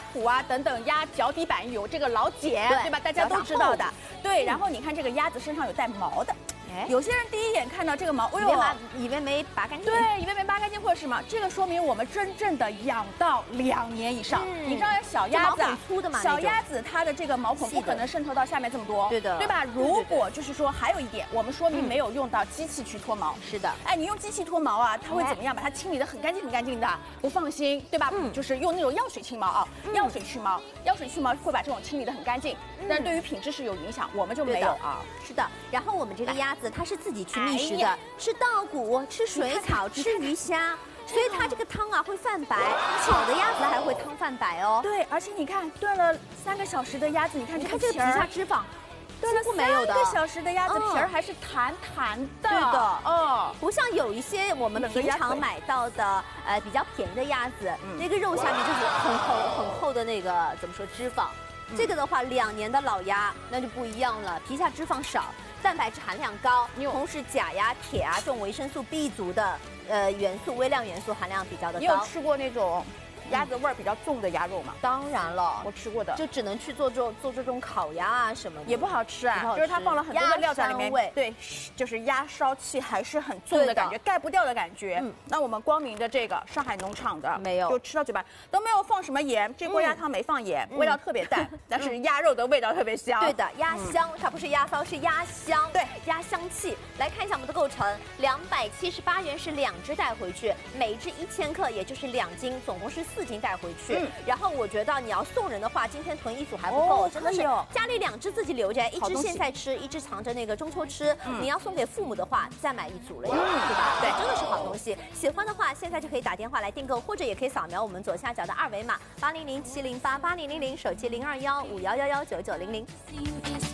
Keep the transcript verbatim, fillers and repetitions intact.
脯啊等等，鸭脚底板有这个老茧， 对对吧？大家都知道的。对，然后你看这个鸭子身上有带毛的。 有些人第一眼看到这个毛，哎呦， 以为没拔干净， 对，以为没拔干净或者是什么，这个说明我们真正的养到两年以上。嗯、你知道小鸭子、啊， 粗的嘛， 小鸭子它的这个毛孔不可能渗透到下面这么多， 对的， 对吧？如果就是说还有一点，我们说明没有用到机器去脱毛， 是的， 哎，你用机器脱毛啊，它会怎么样？把它清理得很干净很干净的，不放心，对吧？嗯，就是用那种药水清毛啊，药水去毛，药水去毛会把这种清理得很干净，但是对于品质是有影响，我们就没有啊。 是的，然后我们这个鸭子它是自己去。 觅食的，吃稻谷，吃水草，吃鱼虾，所以它这个汤啊会泛白，炒的鸭子还会汤泛白哦。 对，而且你看炖了三个小时的鸭子，你看这个皮下脂肪， 炖了三个小时的鸭子皮儿还是弹弹的。 对的， 哦， 不像有一些我们平常买到的呃比较便宜的鸭子，那个肉下面就是很厚很厚的那个怎么说脂肪。这个的话，两年的老鸭那就不一样了，皮下脂肪少。 蛋白质含量高，同时钾呀、铁啊这种维生素 B 族的呃元素、微量元素含量比较的高。 你有吃过那种鸭子味儿比较重的鸭肉吗？ 当然了， 我吃过的， 就只能去做这种做这种烤鸭啊什么的， 也不好吃啊，就是它放了很多的料在里面，对，就是鸭烧气还是很重的感觉，盖不掉的感觉。嗯，那我们光明的这个上海农场的没有， 就吃到嘴巴都没有放什么盐，这锅鸭汤没放盐，味道特别淡，但是鸭肉的味道特别香。 对的，鸭香，它不是鸭骚，是鸭香，对，鸭香气。来看一下我们的构成，两百七十八元是两只带回去，每只一千克，也就是两斤，总共是四斤带回去。嗯，然后我觉得你要送人的话，今天囤一组还不够，真的是家里两只自己留着，一只现在吃，一只藏着那个中秋吃。你要送给父母的话，再买一组了呀，对吧？对，真的是好东西。喜欢的话，现在就可以打电话来订购，或者也可以扫描我们左下角的二维码八零零七零八八零零零，手机零二幺五幺幺幺九九零零。